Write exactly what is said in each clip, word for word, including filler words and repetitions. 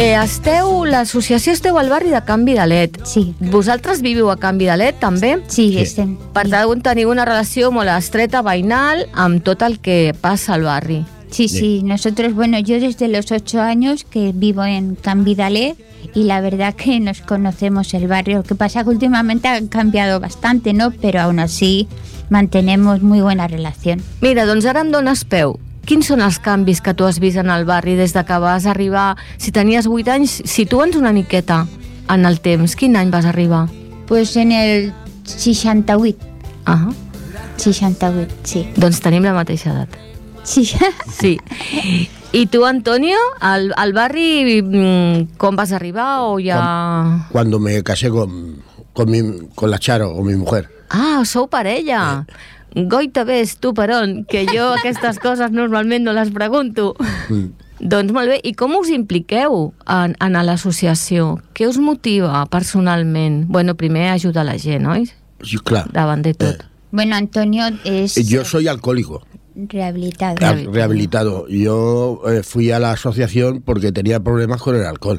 Eh, esteu, l'associació esteu al barri de Can Vidalet. Sí. Vosaltres viviu a Can Vidalet, també? Sí, sí. Estem. Per tant, teniu una relació molt estreta, veïnal, amb tot el que passa al barri. Sí, sí, nosotros, bueno, yo desde los ocho años que vivo en Can Vidalet y la verdad que nos conocemos el barrio. Lo que pasa que últimamente ha cambiado bastante, ¿no? Pero aún así mantenemos muy buena relación. Mira, doncs ara em dones peu. Quins són els canvis que tu has vist en el barri des de que vas arribar? Si tenies vuit anys, situa'ns una miqueta en el temps. Quin any vas arribar? Pues en el seixanta-vuit. Ah, seixanta-vuit, sí. doncs tenim la mateixa edat. Sí. Sí. I tu, Antonio, al, al barri, com vas arribar o ja... Cuando me casé con, con, mi, con la Charo, con mi mujer. Ah, sou parella. Eh. Goita ves, tu per on? Que jo aquestes coses normalment no les pregunto. Mm. Doncs molt bé. I com us impliqueu en, en l'associació? Què us motiva personalment? Bueno, primer ajudar la gent, oi? Sí, clar. Davant de tot. Eh. Bueno, Antonio es... Yo soy alcohólico. Rehabilitado. Rehabilitado. Rehabilitado. Yo eh, fui a la asociación porque tenía problemas con el alcohol.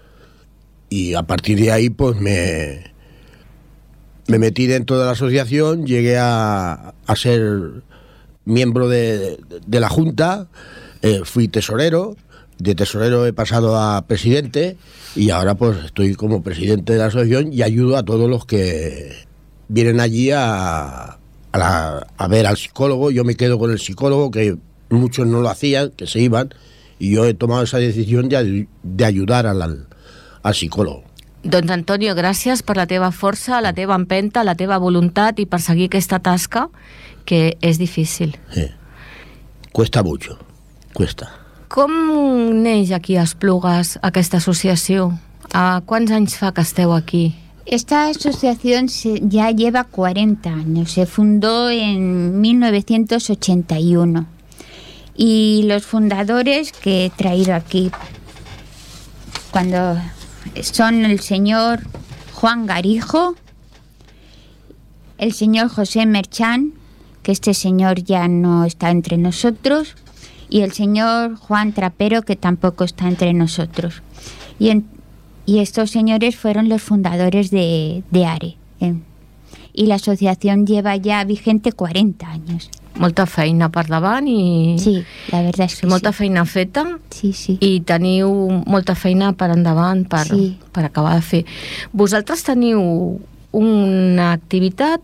Y a partir de ahí, pues me... Me metí dentro de la asociación, llegué a, a ser miembro de, de la Junta, eh, fui tesorero, de tesorero he pasado a presidente y ahora pues estoy como presidente de la asociación y ayudo a todos los que vienen allí a, a, la, a ver al psicólogo. Yo me quedo con el psicólogo, que muchos no lo hacían, que se iban, y yo he tomado esa decisión de, de ayudar al, al, al psicólogo. Doncs, Antonio, gràcies per la teva força, la teva empenta, la teva voluntat i per seguir aquesta tasca, que és difícil. Sí. Cuesta mucho, cuesta. Com neix aquí a Esplugues aquesta associació? A quants anys fa que esteu aquí? Esta asociación se, ya lleva cuarenta años, se fundó en mil novecientos ochenta y uno y los fundadores que he traído aquí cuando... son el señor Juan Garijo, el señor José Merchán, que este señor ya no está entre nosotros, y el señor Juan Trapero, que tampoco está entre nosotros. Y, en, y estos señores fueron los fundadores de, de ARE. Eh, y la asociación lleva ya vigente cuarenta años. Molta feina per davant i... Sí, la verdad es que molta sí. feina feta. Sí, sí. I teniu molta feina per endavant per, sí. per acabar de fer. Vosaltres teniu una activitat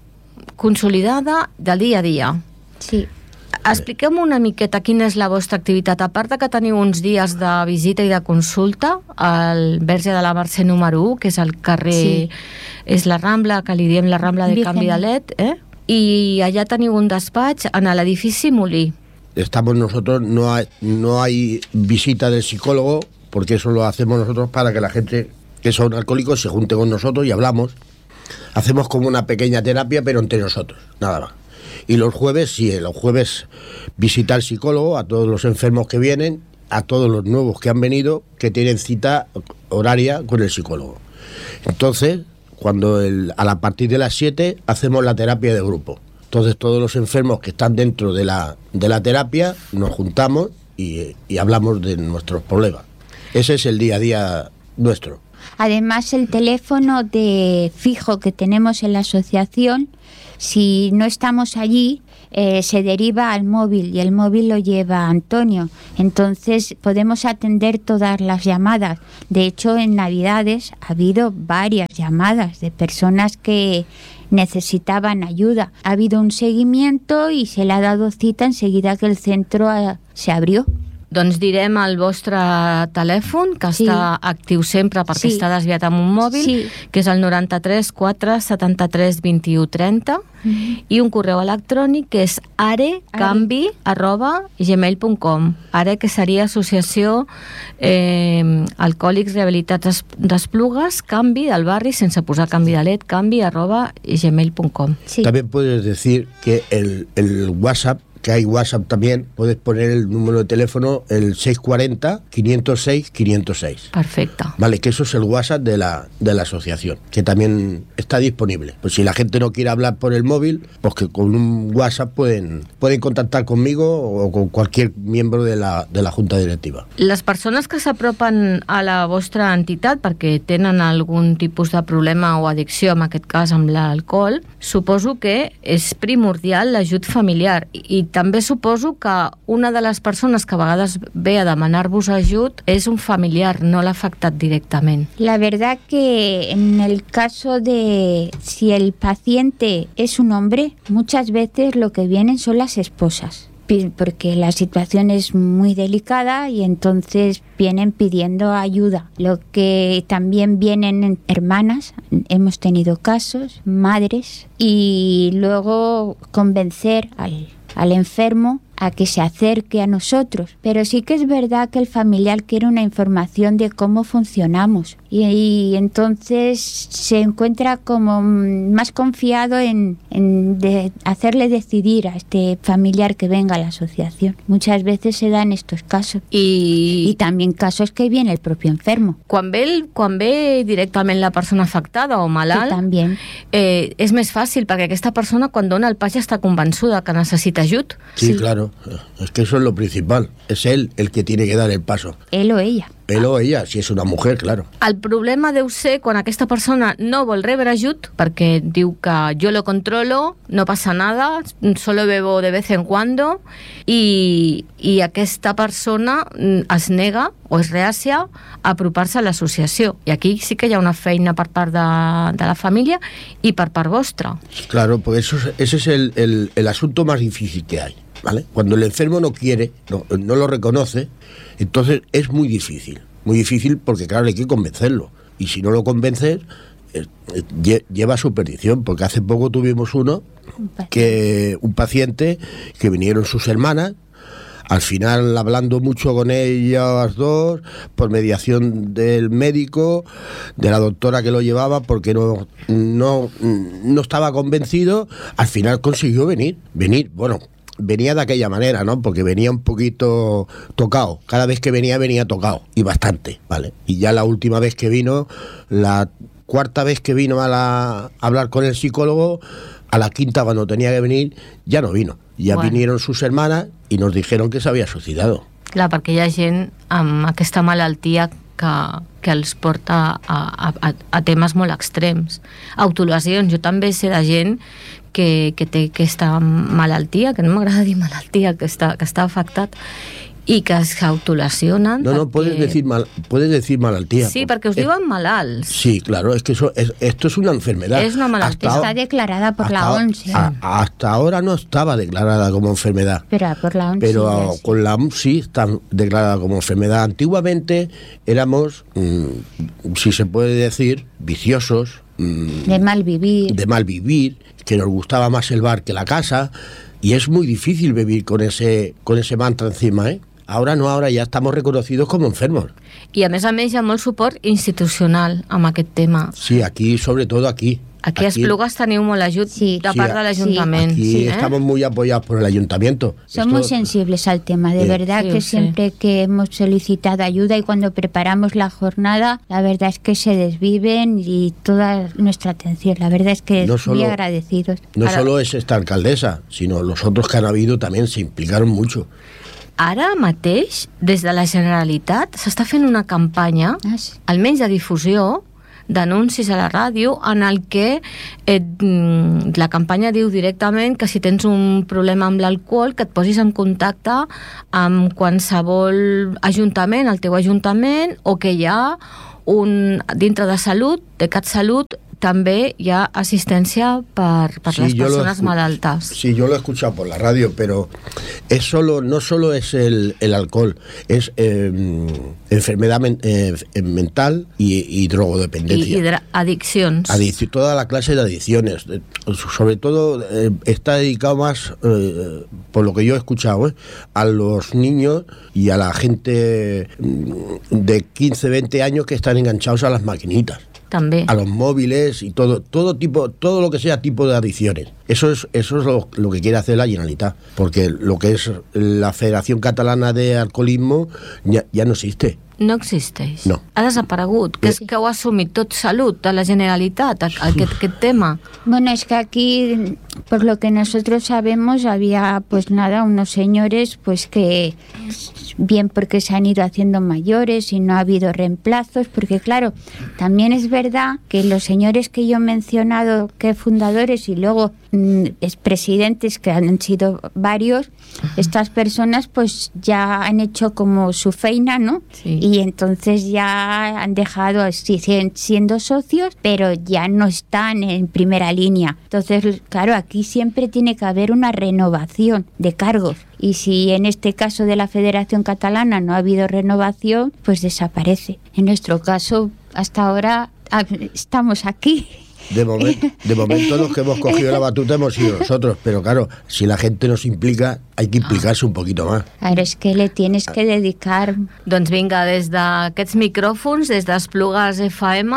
consolidada de dia a dia. Sí. Expliquem una miqueta quina és la vostra activitat. A part de que teniu uns dies de visita i de consulta al Verge de la Mercè número u, que és el carrer... Sí. És la Rambla, que li diem la Rambla de Can Vidalet, eh? Y allá teniu un despatx en el edifici Molí. Estamos nosotros, no hay, no hay visita del psicólogo, porque eso lo hacemos nosotros para que la gente que son alcohólicos se junte con nosotros y hablamos. Hacemos como una pequeña terapia, pero entre nosotros, nada más. Y los jueves, sí, los jueves visita al psicólogo a todos los enfermos que vienen, a todos los nuevos que han venido, que tienen cita horaria con el psicólogo. Entonces... Cuando el, a la partir de las siete hacemos la terapia de grupo. Entonces todos los enfermos que están dentro de la, de la terapia nos juntamos y, y hablamos de nuestros problemas. Ese es el día a día nuestro. Además, el teléfono de fijo que tenemos en la asociación, si no estamos allí, eh, se deriva al móvil y el móvil lo lleva Antonio. Entonces podemos atender todas las llamadas. De hecho, en Navidades ha habido varias llamadas de personas que necesitaban ayuda. Ha habido un seguimiento y se le ha dado cita enseguida que el centro ha, se abrió. Doncs direm el vostre telèfon, que sí. està actiu sempre perquè sí. està desviat amb un mòbil, sí. que és el noranta-tres quatre setanta-tres vint-i-u trenta, mm-hmm. i un correu electrònic que és arecanvi arroba gmail punt com. Are, que seria Associació eh, Alcohòlics Rehabilitats d'Esplugues, Canvi del barri, sense posar Can Vidalet, canvi arroba gmail punt com. Sí. También puedes decir que el, el WhatsApp que hay WhatsApp también, puedes poner el número de teléfono, el seis cuatro cero, cinco cero seis, cinco cero seis. Perfecto. Vale, que eso es el WhatsApp de la, de la asociación, que también está disponible. Pues si la gente no quiere hablar por el móvil, pues que con un WhatsApp pueden, pueden contactar conmigo o con cualquier miembro de la, de la Junta Directiva. Les persones que s'apropen a la vostra entitat perquè tenen algun tipus de problema o addicció, en aquest cas amb l'alcohol, suposo que és primordial l'ajut familiar i, i també suposo que una de les persones que a vegades ve a demanar-vos ajut és un familiar, no l'ha afectat directament. La verdad que en el caso de si el paciente es un hombre, muchas veces lo que vienen son las esposas, porque la situación es muy delicada y entonces vienen pidiendo ayuda. Lo que también vienen hermanas, hemos tenido casos, madres, y luego convencer al, al enfermo a que se acerque a nosotros. Pero sí que es verdad que el familiar quiere una información de cómo funcionamos y, y entonces se encuentra como más confiado en, en de hacerle decidir a este familiar que venga a la asociación. Muchas veces se dan estos casos. I, y también casos que viene el propio enfermo. Quan ve, el, quan ve directament la persona afectada o malalt, sí, eh, és més fàcil perquè aquesta persona quan dona el pas ja està convençuda que necessita ajut. Sí, sí, claro. Es que eso es lo principal. Es él el que tiene que dar el paso. Él o ella. Él o ella, si és una mujer, claro. El problema deu ser quan aquesta persona no vol rebre ajut perquè diu que jo lo controlo, no passa nada, solo bebo de vez en cuando i, i aquesta persona es nega o és reàcia a apropar-se a l'associació. I aquí sí que hi ha una feina per part de, de la família i per part vostra. Claro, pues eso, ese es el, el, el asunto más difícil que hay. ¿Vale? Cuando el enfermo no quiere, no, no lo reconoce, entonces es muy difícil, muy difícil porque claro hay que convencerlo y si no lo convences eh, eh, lleva a su perdición, porque hace poco tuvimos uno que un paciente que vinieron sus hermanas, al final hablando mucho con ellas dos por mediación del médico, de la doctora que lo llevaba, porque no no no estaba convencido, al final consiguió venir, venir, bueno. Venía de aquella manera, ¿no? Porque venía un poquito tocado. Cada vez que venía, venía tocado. Y bastante, ¿vale? Y ya la última vez que vino, la cuarta vez que vino a, la, a hablar con el psicólogo, a la quinta cuando tenía que venir, ya no vino. Ya bueno. Vinieron sus hermanas y nos dijeron que se había suicidado. Clar, perquè hi ha gent amb aquesta malaltia que, que els porta a, a, a temes molt extrems. Autolesions. Jo també sé de gent que, que té aquesta malaltia, que no m'agrada dir malaltia, que està, que està afectat, i que es autolesionen. No, no, perquè... puedes decir, mal, puedes decir malaltia. Sí, perquè us diuen malalts. Sí, claro, es que eso, es, esto es una enfermedad. Es una malaltia. Hasta, está declarada por la O M S. A, hasta ahora no estaba declarada como enfermedad. Pero por la O M S. Pero sí, con la O M S sí está declarada como enfermedad. Antiguamente éramos, mmm, si se puede decir, viciosos. Mmm, de mal vivir. De mal vivir, que nos gustaba más el bar que la casa. Y es muy difícil vivir con ese, con ese mantra encima, ¿eh? Ahora no, ahora ya estamos reconocidos como enfermos. I a més a més hi ha molt suport institucional amb aquest tema. Sí, aquí, sobre todo aquí. Aquí, aquí a Esplugues teniu molt ajut sí, de part sí, de l'Ajuntament. Sí, aquí sí, ¿eh? Estamos muy apoyados por el Ayuntamiento. Son Esto... muy sensibles al tema, de sí. verdad sí, que sí. Siempre que hemos solicitado ayuda y cuando preparamos la jornada, la verdad es que se desviven y toda nuestra atención. La verdad es que no solo, muy agradecidos. No Ahora... solo es esta alcaldesa, sino los otros que han habido también se implicaron mucho. Ara mateix, des de la Generalitat, s'està fent una campanya, ah, sí. almenys de difusió, d'anuncis a la ràdio, en el que eh, la campanya diu directament que si tens un problema amb l'alcohol, que et posis en contacte amb qualsevol ajuntament, el teu ajuntament, o que hi ha un, dintre de salut, de CatSalut, també hi ha assistència per, per sí, les persones malaltes. Sí, yo lo he escuchado por la radio, pero es solo, no solo es el, el alcohol, es eh, enfermedad men, eh, mental y, y drogodependencia. Y, y adicciones. Adic- toda la clase de adicciones. Sobre todo eh, está dedicado más, eh, por lo que yo he escuchado, eh, a los niños y a la gente de quince, veinte años que están enganchados a las maquinitas. también. A los móviles y todo, todo tipo, todo lo que sea tipo de adicciones. Eso es, eso es lo, lo que quiere hacer la Generalitat, porque lo que es la Federación Catalana de Alcoholismo ya, ya no existe. No existeix? No. Ha desaparegut? Que és que ho ha assumit tot Salut, a la Generalitat, aquest, aquest tema? Bueno, es que aquí, por lo que nosotros sabemos, había pues nada, unos señores pues que, bien porque se han ido haciendo mayores y no ha habido reemplazos, porque claro, también es verdad que los señores que yo he mencionado, que fundadores y luego mmm, expresidentes, que han sido varios, estas personas pues ya han hecho como su feina, ¿no? Sí. Y entonces ya han dejado, siguen siendo socios, pero ya no están en primera línea. Entonces, claro, aquí siempre tiene que haber una renovación de cargos. Y si en este caso de la Federación Catalana no ha habido renovación, pues desaparece. En nuestro caso, hasta ahora estamos aquí. De, momen, de momento los que hemos cogido la batuta hemos sido nosotros, pero claro, si la gente nos implica, hay que implicarse un poquito más. Claro, es que le tienes que dedicar... Doncs vinga, des d'aquests micròfons, des d'Esplugues F M,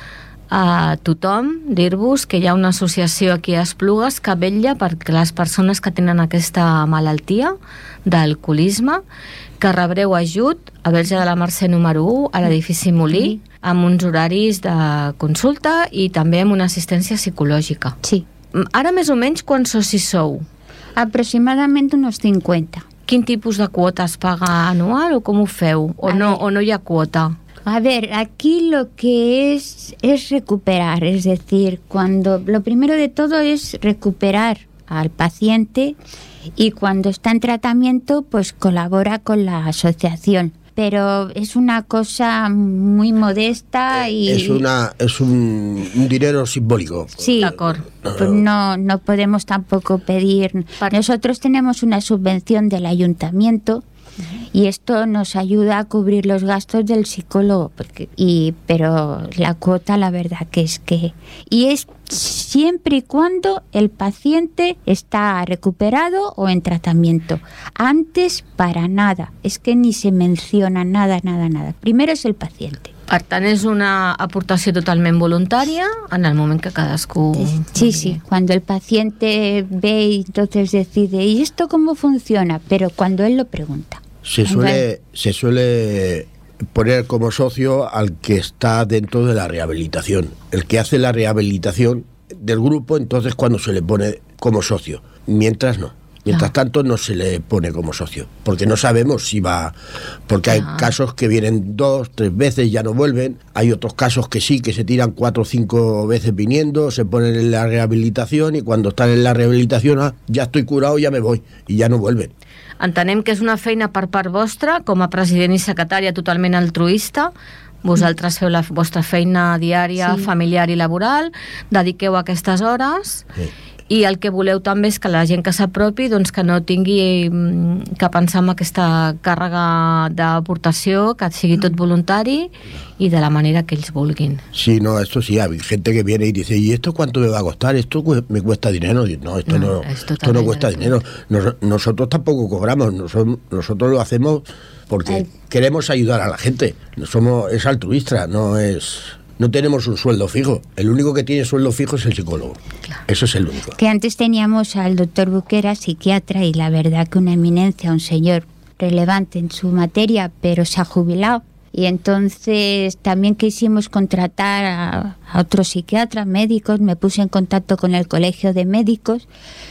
a tothom, dir-vos que hi ha una associació aquí a Esplugues que vetlla perquè les persones que tenen aquesta malaltia d'alcoholisme, que rebreu ajut a Verge de la Mercè número u, a l'edifici Molí, amb uns horaris de consulta i també amb una assistència psicològica. Sí. Ara més o menys quants socis sou? Aproximadamente unos cincuenta. Quin tipus de quota es paga anual o com ho feu? O no, o no hi ha quota? A ver, aquí lo que es es recuperar, es decir, cuando lo primero de todo es recuperar al paciente y cuando está en tratamiento pues colabora con la asociación, pero es una cosa muy modesta y es una es un, un dinero simbólico. Sí, pues no no podemos tampoco pedir. Nosotros tenemos una subvención del ayuntamiento y esto nos ayuda a cubrir los gastos del psicólogo, porque, y, pero la cuota la verdad que es que... Y es siempre y cuando el paciente está recuperado o en tratamiento. Antes para nada, es que ni se menciona nada, nada, nada. Primero es el paciente. Per tant, és una aportació totalment voluntària en el moment que cadascú... Sí, sí, cuando el paciente ve y entonces decide, ¿y esto cómo funciona? Pero cuando él lo pregunta. Se suele, se suele poner como socio al que está dentro de la rehabilitación. El que hace la rehabilitación del grupo, entonces cuando se le pone como socio. Mientras no. Mientras tanto no se le pone como socio, porque no sabemos si va, porque hay casos que vienen dos, tres veces y ya no vuelven, hay otros casos que sí, que se tiran cuatro o cinco veces viniendo, se ponen en la rehabilitación y cuando están en la rehabilitación, ah, ya estoy curado, ya me voy, y ya no vuelven. Entenem que és una feina per part vostra, com a president i secretària totalment altruista. Vosaltres feu la vostra feina diària, sí, familiar i laboral, dediqueu aquestes hores... Sí. I el que voleu també és que la gent que s'apropi doncs que no tingui que pensar en aquesta càrrega d'aportació, que sigui tot voluntari y de la manera que ells vulguin. Sí, no, esto sí, hay gente que viene y dice, ¿y esto cuánto me va a costar? ¿Esto me cuesta dinero? No, esto no, no, esto no cuesta dinero. Nos, nosotros tampoco cobramos, nosotros, nosotros lo hacemos porque Ay. queremos ayudar a la gente. Somos, es altruista, no es... No tenemos un sueldo fijo. El único que tiene sueldo fijo es el psicólogo. Claro. Eso es el único. Que antes teníamos al doctor Buquera, psiquiatra, y la verdad que una eminencia, un señor relevante en su materia, pero se ha jubilado. Y entonces también quisimos contratar a, a otros psiquiatras, médicos. Me puse en contacto con el colegio de médicos,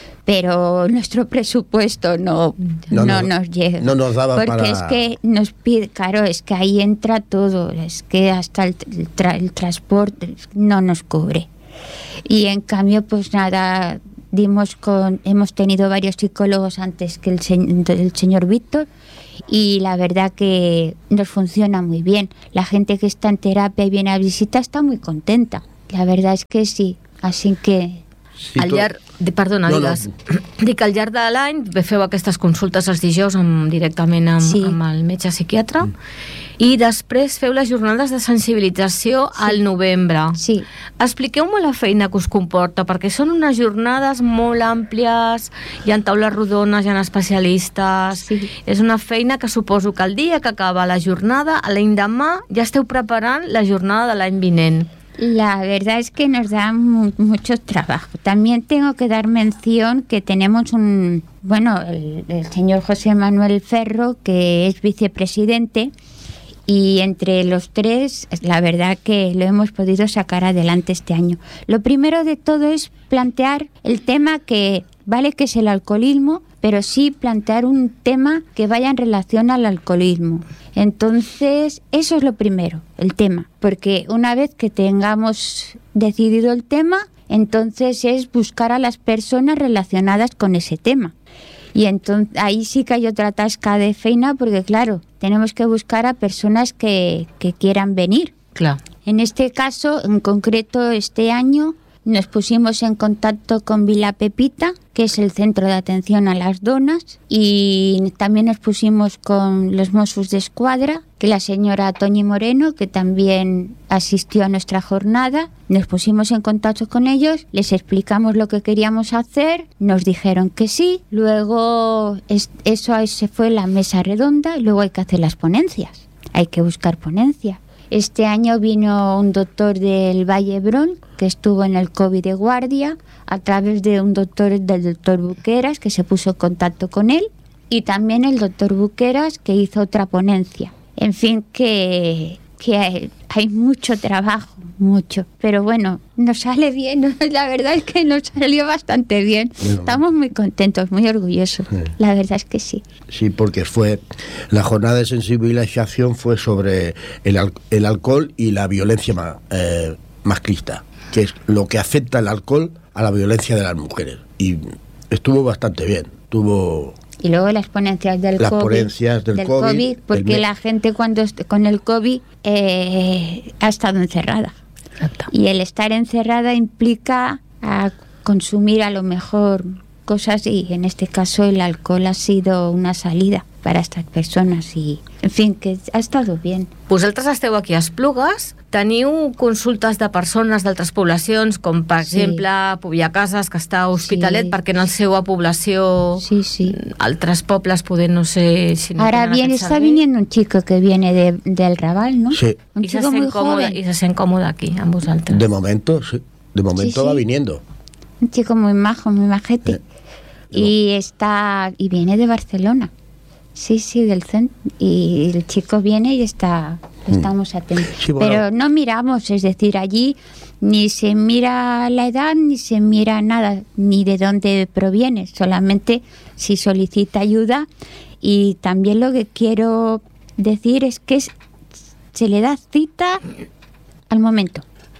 pero nuestro presupuesto no, no, no, no nos llega. No nos daba porque para... es que nos pide, claro, es que ahí entra todo, es que hasta el, el, tra, el transporte no nos cubre. Y en cambio, pues nada, dimos con, hemos tenido varios psicólogos antes que el, el señor Víctor, y la verdad que nos funciona muy bien. La gente que está en terapia y viene a visita está muy contenta. La verdad es que sí, así que... Sí, al llarg, de, perdona, no, digues. No. Dic, al llarg de l'any feu aquestes consultes els dijous amb, directament amb, sí. amb el metge psiquiatre, mm. i després feu les jornades de sensibilització sí. al novembre. Sí. Expliqueu-me la feina que us comporta, perquè són unes jornades molt àmplies, hi ha taules rodones, hi ha especialistes, sí. és una feina que suposo que el dia que acaba la jornada, a l'any demà ja esteu preparant la jornada de l'any vinent. La verdad es que nos da mu- mucho trabajo. También tengo que dar mención que tenemos un, bueno, el, el señor José Manuel Ferro, que es vicepresidente, y entre los tres, la verdad que lo hemos podido sacar adelante este año. Lo primero de todo es plantear el tema que, vale que es el alcoholismo, pero sí plantear un tema que vaya en relación al alcoholismo. Entonces, eso es lo primero, el tema, porque una vez que tengamos decidido el tema, entonces es buscar a las personas relacionadas con ese tema. Y entonces ahí sí que hay otra tasca de feina, porque claro, tenemos que buscar a personas que, que quieran venir. Clar. En este caso, en concreto, este año nos pusimos en contacto con Vila Pepita, que es el centro de atención a las donas, y también nos pusimos con los Mossos de Escuadra, que la señora Toñi Moreno, que también asistió a nuestra jornada. Nos pusimos en contacto con ellos, les explicamos lo que queríamos hacer, nos dijeron que sí, luego es, eso ahí se fue la mesa redonda y luego hay que hacer las ponencias, hay que buscar ponencias. Este año vino un doctor del Valle Brón, que estuvo en el COVID de guardia, a través de un doctor, del doctor Buqueras, que se puso en contacto con él, y también el doctor Buqueras, que hizo otra ponencia. En fin, que, que hay, hay mucho trabajo, mucho. Pero bueno, nos sale bien, la verdad es que nos salió bastante bien. Bueno, estamos muy contentos, muy orgullosos, sí. La verdad es que sí. Sí, porque fue, la jornada de sensibilización fue sobre el, al, el alcohol y la violencia ma, eh, machista, que es lo que afecta el alcohol a la violencia de las mujeres. Y estuvo bastante bien, tuvo... Y luego las ponencias del las COVID, ponencias del, del COVID, COVID, porque el... la gente cuando con el COVID eh, ha estado encerrada. Exacto. Y el estar encerrada implica a consumir a lo mejor cosas, y en este caso el alcohol ha sido una salida para estas personas, i en fin, que ha estado bien. Vosaltres esteu aquí a Esplugues, teniu consultes de persones d'altres poblacions, com per sí. exemple Pobia Cases, que està a Hospitalet, sí. perquè en la seva població sí, sí. altres pobles poder no sé si no Ahora bien, está viniendo un chico que viene de, del Raval, ¿no? Sí. Un I chico se muy còmode, joven. I se sent còmode aquí, amb vosaltres. De momento, sí. De momento sí, va sí. viniendo. Un chico muy majo, muy majete. Eh. Y está y viene de Barcelona. Sí, sí, del centro. Y el chico viene y está, estamos atentos. Sí, bueno. Pero no miramos, es decir, allí ni se mira la edad, ni se mira nada, ni de dónde proviene, solamente si solicita ayuda. Y también lo que quiero decir es que es, se le da cita al momento.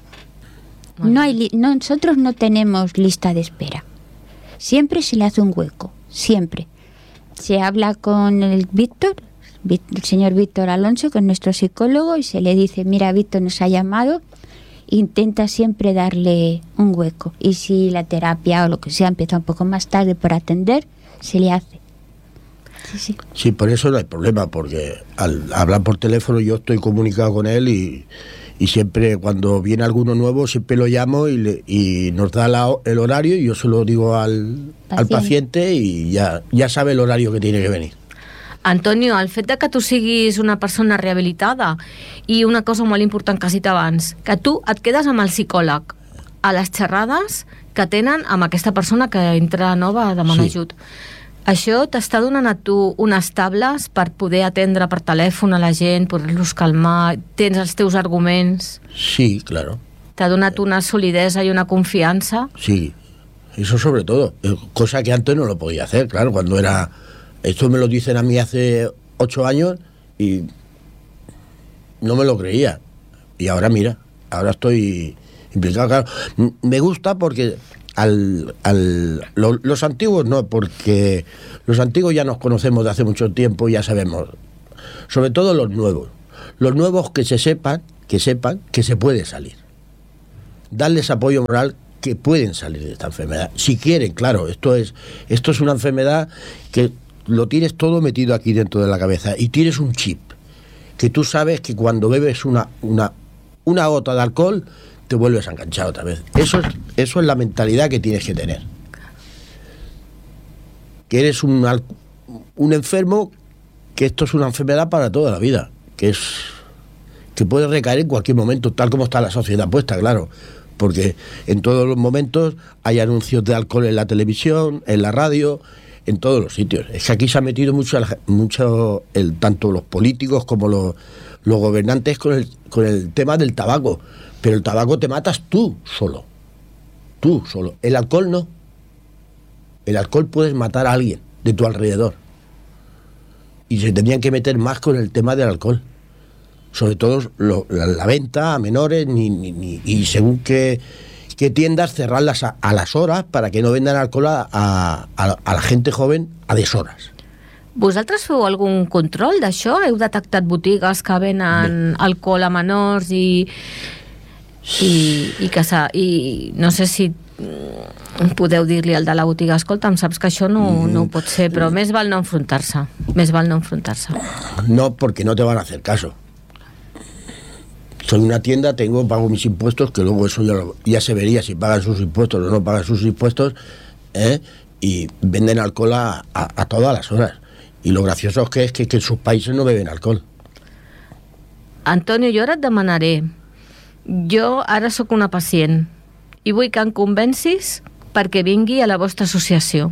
Bueno. No hay, no, nosotros no tenemos lista de espera. Siempre se le hace un hueco, siempre. Se habla con el Víctor, el señor Víctor Alonso, que es nuestro psicólogo, y se le dice, mira, Víctor nos ha llamado, intenta siempre darle un hueco. Y si la terapia o lo que sea empieza un poco más tarde por atender, se le hace. Sí, sí. Sí, por eso no hay problema, porque al hablar por teléfono yo estoy comunicado con él y... Y siempre, cuando viene alguno nuevo, siempre lo llamo y, le, y nos da la, el horario y yo se lo digo al paciente, al paciente y ja, ja sabe el horario que tiene que venir. Antonio, el fet de que tu siguis una persona rehabilitada i una cosa molt important que has dit abans, que tu et quedes amb el psicòleg a les xerrades que tenen amb aquesta persona que entra nova a demanar sí. ajut. Això t'està donant a tu unes tables per poder atendre per telèfon a la gent, poder-los calmar, tens els teus arguments... Sí, claro. ¿T'ha donat una solidesa y una confianza? Sí, eso sobre todo, cosa que antes no lo podía hacer, claro, cuando era... Esto me lo dicen a mí hace ocho años y no me lo creía. Y ahora mira, ahora estoy implicado, claro. Me gusta porque... Al, al, lo, los antiguos no, porque los antiguos ya nos conocemos de hace mucho tiempo, ya sabemos, sobre todo los nuevos, los nuevos que se sepan, que sepan que se puede salir, darles apoyo moral, que pueden salir de esta enfermedad, si quieren, claro, esto es, esto es una enfermedad que lo tienes todo metido aquí dentro de la cabeza y tienes un chip, que tú sabes que cuando bebes una, una, una gota de alcohol te vuelves a enganchar otra vez. Eso es, eso es la mentalidad que tienes que tener. Que eres un, un enfermo, que esto es una enfermedad para toda la vida, que es que puede recaer en cualquier momento, tal como está la sociedad puesta, claro, porque en todos los momentos hay anuncios de alcohol en la televisión, en la radio, en todos los sitios. Es que aquí se ha metido mucho, mucho el, tanto los políticos como los, los gobernantes con el, con el tema del tabaco, pero el tabaco te matas tú solo, tú solo, el alcohol no. El alcohol puedes matar a alguien de tu alrededor. Y se tendrían que meter más con el tema del alcohol. Sobre todo lo, la, la venta a menores ni, ni, ni, y según qué, qué tiendas cerrarlas a, a las horas para que no vendan alcohol a, a, a la gente joven a deshoras. Vosaltres feu algun control d'això? Heu detectat botigues que venen Bé. alcohol a menors i, i, i, que sa, i no sé si podeu dir-li al de la botiga, escolta, em saps que això no, no ho pot ser, però més val no enfrontar-se, més val no enfrontar-se. No, porque no te van a hacer caso. Soy una tienda, tengo, pago mis impuestos, que luego eso ya, lo, ya se vería si pagan sus impuestos o no pagan sus impuestos, ¿eh? Y venden alcohol a, a, a todas las horas. Y lo gracioso es que, es que, que en sus países no beben alcohol. Antonio, jo ara et demanaré, jo ara sóc una pacient i vull que em convencis perquè vingui a la vostra associació.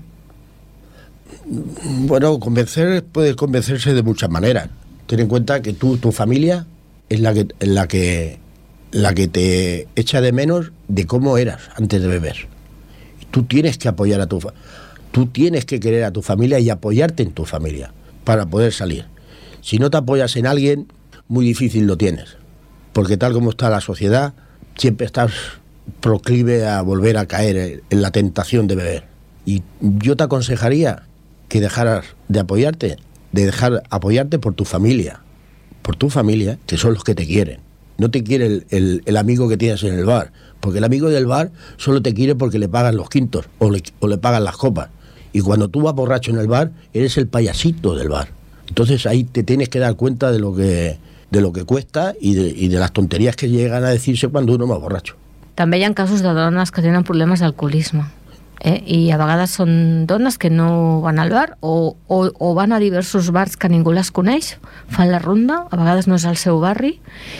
Bueno, convencer puede convencerse de muchas maneras. Ten en cuenta que tú, tu familia es la que, la que, la que te echa de menos de cómo eras antes de beber. Tú tienes que apoyar a tu familia. Tú tienes que querer a tu familia y apoyarte en tu familia para poder salir. Si no te apoyas en alguien, muy difícil lo tienes. Porque tal como está la sociedad, siempre estás proclive a volver a caer en la tentación de beber. Y yo te aconsejaría que dejaras de apoyarte, de dejar apoyarte por tu familia, por tu familia, que son los que te quieren. No te quiere el, el, el amigo que tienes en el bar, porque el amigo del bar solo te quiere porque le pagan los quintos o le, o le pagan las copas. Y cuando tú vas borracho en el bar, eres el payasito del bar. Entonces ahí te tienes que dar cuenta de lo que, de lo que cuesta y de, y de las tonterías que llegan a decirse cuando uno va borracho. També hi ha casos de dones que tenen problemes d'alcoholisme, eh? I a vegades són dones que no van al bar o, o, o van a diversos bars que ningú les coneix, fan la ronda, a vegades no és al seu barri,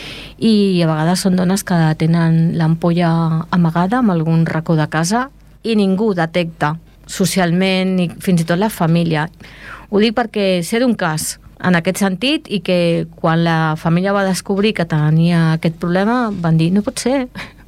i a vegades són dones que tenen l'ampolla amagada en algun racó de casa i ningú detecta socialment ni fins i tot la família. Ho dic perquè sé d'un cas en aquest sentit i que quan la família va descobrir que tenia aquest problema van dir, no pot ser,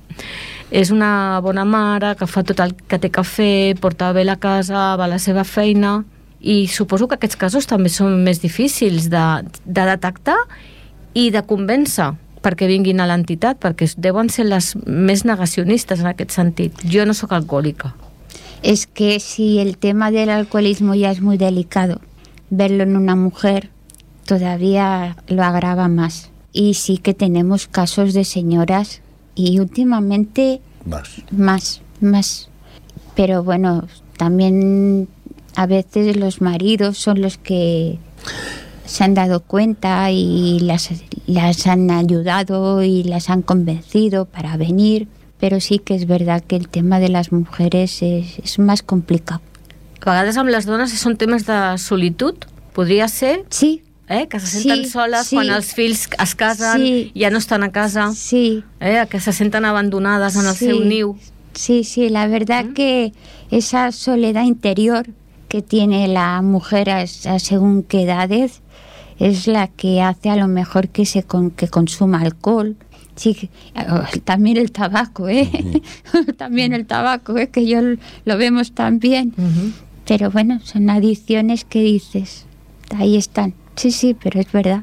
és una bona mare que fa tot el que té que fer, porta bé la casa, va a la seva feina, i suposo que aquests casos també són més difícils de, de detectar i de convèncer perquè vinguin a l'entitat, perquè deuen ser les més negacionistes en aquest sentit. Jo no sóc alcohòlica. Es que si el tema del alcoholismo ya es muy delicado, verlo en una mujer todavía lo agrava más. Y sí que tenemos casos de señoras y últimamente más, más, más. Pero bueno, también a veces los maridos son los que se han dado cuenta y las, las han ayudado y las han convencido para venir. Pero sí que es verdad que el tema de las mujeres es, es más complicado. A vegades amb les dones són temes de solitud, podria ser? Sí. Eh? Que se senten sí, soles sí. quan els fills es casen, sí. ja no estan a casa, sí. eh? Que se senten abandonades en el sí. seu niu. Sí, sí, la verdad ¿Mm? que esa soledad interior que tiene la mujer a, a según qué edades es la que hace a lo mejor que se con, que consuma alcohol. Sí, también el tabaco, ¿eh? Uh-huh. También el tabaco, ¿eh? Que yo lo vemos también. Uh-huh. Pero bueno, son adicciones que dices, ahí están. Sí, sí, pero és verdad.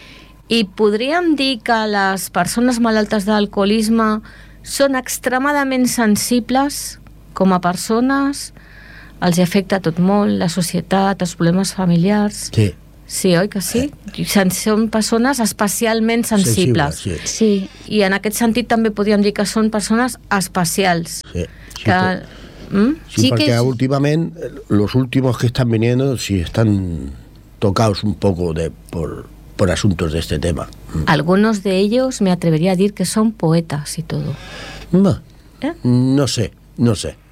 I podríem dir que les persones malaltes d'alcoholisme són extremadament sensibles com a persones, els afecta tot molt, la societat, els problemes familiars. Sí. Sí, oi que sí? Són persones especialment sensibles. Sensible, sí. Sí. I en aquest sentit també podríem dir que són persones especials. Sí, sí, que... ¿Mm? sí, sí, porque que... últimamente los últimos que están viniendo sí están tocados un poco de, por, por asuntos de este tema. Algunos de ellos me atrevería a decir que son poetas y todo. No, ¿Eh? no sé, no sé.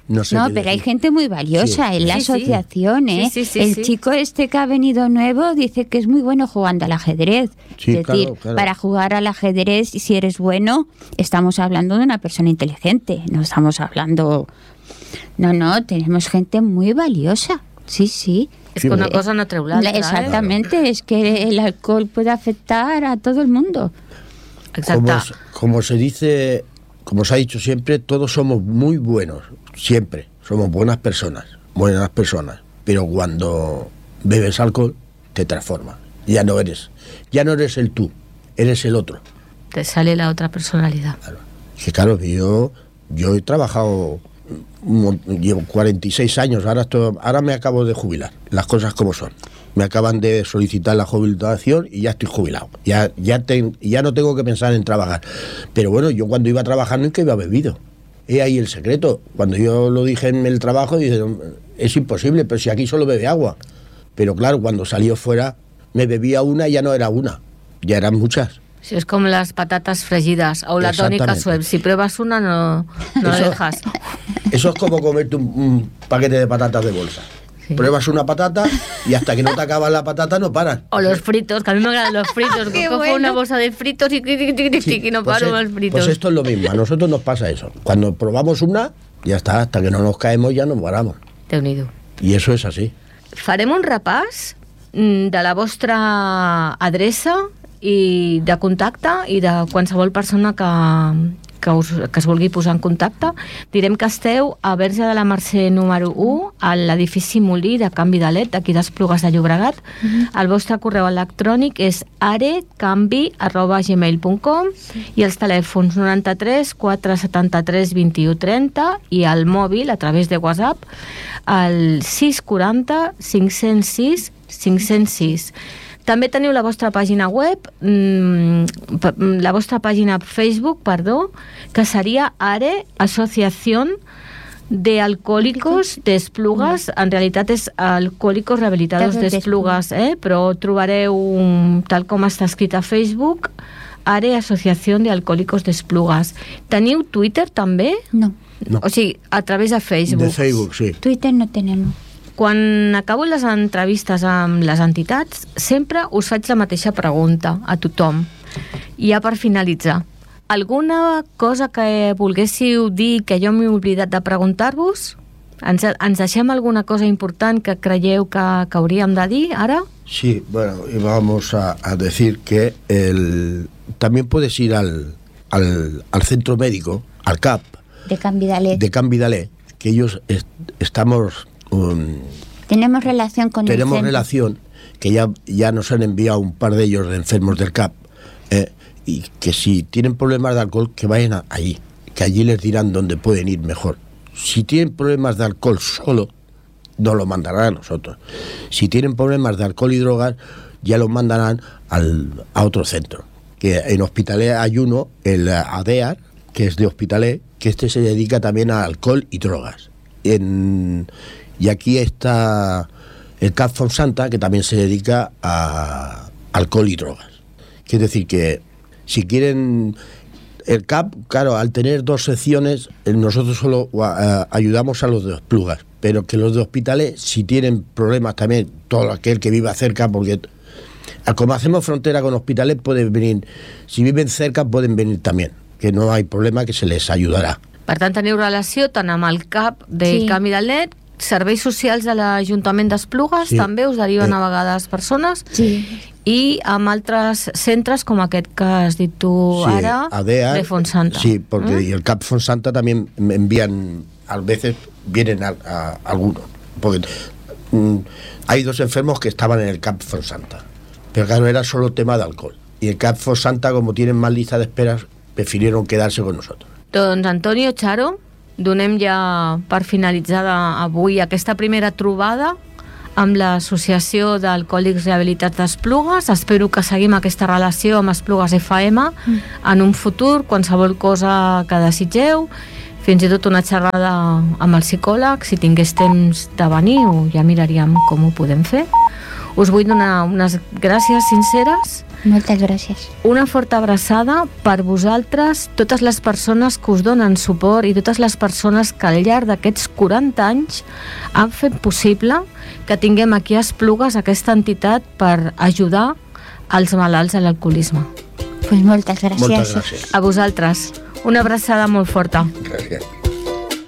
No, sé no pero hay gente muy valiosa sí. en la sí, asociación, sí. ¿eh? Sí, sí, sí, el sí. chico este que ha venido nuevo dice que es muy bueno jugando al ajedrez. Sí, es decir, claro, claro. para jugar al ajedrez, si eres bueno, estamos hablando de una persona inteligente, no estamos hablando... No, no, tenemos gente muy valiosa, sí, sí. Es que una cosa no treu l'altra. Exactamente, ¿eh? Es que el alcohol puede afectar a todo el mundo. Como, como se dice, como se ha dicho siempre, todos somos muy buenos, siempre. Somos buenas personas, buenas personas. Pero cuando bebes alcohol, te transforma. Ya no eres, ya no eres el tú, eres el otro. Te sale la otra personalidad. Claro. Que claro, yo, yo he trabajado, llevo cuarenta y seis años, ahora, estoy, ahora me acabo de jubilar, las cosas como son. Me acaban de solicitar la jubilación y ya estoy jubilado. Ya, ya, te, ya no tengo que pensar en trabajar. Pero bueno, yo cuando iba a trabajar nunca iba bebido. He ahí el secreto. Cuando yo lo dije en el trabajo, dije, es imposible, pero si aquí solo bebe agua. Pero claro, cuando salió fuera, me bebía una y ya no era una. Ya eran muchas. Sí, es como las patatas fregidas o la tónica Schweppes. Si pruebas una, no, no eso, la dejas. Eso es como comerte un, un paquete de patatas de bolsa. Sí. Pruebas una patata y hasta que no te acabas la patata no paras. O los fritos, que a mí me agradan los fritos. Que cojo bueno. una bolsa de fritos y, y, sí, y no pues paro es, los fritos. Pues esto es lo mismo, a nosotros nos pasa eso. Cuando probamos una, ya está, hasta que no nos caemos ya no paramos. Déu-n'hi-do. I això és així. Farem un repàs de la vostra adreça i de contacte i de qualsevol persona que, que, us, que es vulgui posar en contacte. Direm que esteu a Verge de la Mercè número u, a l'edifici Molí de Canvi de L E D, d'aquí d'Esplugues de Llobregat. Mm-hmm. El vostre correu electrònic és arecanvi arroba gmail punt com i els telèfons noranta-tres quatre setanta-tres vint-i-u trenta i el mòbil a través de WhatsApp al sis quaranta cinc-cents sis cinc-cents sis. També teniu la vostra pàgina web, la vostra pàgina Facebook, perdó, que seria ARE, Asociación de Alcohólicos de Esplugues. En realitat és Alcohólicos Rehabilitados de Esplugues, eh? Però trobareu, tal com està escrit a Facebook, ARE, Asociación de Alcohólicos de Esplugues. Teniu Twitter també? No. no. O sigui, a través de Facebook. De Facebook, sí. Twitter no tenemos. Quan acabo les entrevistes amb les entitats, sempre us faig la mateixa pregunta a tothom. I ja per finalitzar, alguna cosa que volguéssiu dir que jo m'he oblidat de preguntar-vos? Ens, ens deixem alguna cosa important que creieu que, que hauríem de dir ara? Sí, bueno, y vamos a, a decir que el, también puedes ir al, al, al centro médico, al C A P. De Canvi de L E D. De Canvi de L E D, que ellos est, estamos... Um, tenemos relación con tenemos el relación que ya, ya nos han enviado un par de ellos de enfermos del C A P eh, y que si tienen problemas de alcohol que vayan a, allí, que allí les dirán dónde pueden ir mejor. Si tienen problemas de alcohol solo, nos lo mandarán a nosotros. Si tienen problemas de alcohol y drogas, ya los mandarán al, a otro centro. Que en Hospitalet hay uno, el ADEAR, que es de Hospitalet, que este se dedica también a alcohol y drogas. En Y aquí está el C A P Fonsanta, que también se dedica a alcohol y drogas. Quiere decir que si quieren... El C A P, claro, al tener dos secciones, nosotros solo uh, ayudamos a los de Esplugas, pero que los de Hospitalet, si tienen problemas también, todo aquel que viva cerca, porque como hacemos frontera con Hospitalet, pueden venir, si viven cerca pueden venir también, que no hay problema, que se les ayudará. Per tant, teniu relació tant amb el C A P de sí. Canvi de L E D, serveis socials de l'Ajuntament d'Esplugues, sí. també us deriven eh. a vegades persones, sí. i amb altres centres com aquest que has dit tu sí, ara, ADEA, de Fonsanta. Sí, porque ¿eh? y el C A P Fonsanta también envían, a veces vienen a, a, a algunos, porque mm, hay dos enfermos que estaban en el C A P Fonsanta, pero claro, era solo tema de alcohol, y el C A P Fonsanta, como tienen más lista de esperas, prefirieron quedarse con nosotros. Doncs Antonio, Charo, donem ja per finalitzada avui aquesta primera trobada amb l'Associació d'Alcohòlics Rehabilitats d'Esplugues. Espero que seguim aquesta relació amb Esplugues F M mm. en un futur, qualsevol cosa que desitgeu, fins i tot una xerrada amb el psicòleg, si tingués temps de venir, o ja miraríem com ho podem fer. Us vull donar unes gràcies sinceres. Moltes gràcies. Una forta abraçada per vosaltres, totes les persones que us donen suport i totes les persones que al llarg d'aquests quaranta anys han fet possible que tinguem aquí a Esplugues aquesta entitat per ajudar als malalts de l'alcoholisme. Pues moltes gràcies. Moltes gràcies. A vosaltres. Una abraçada molt forta. Gràcies.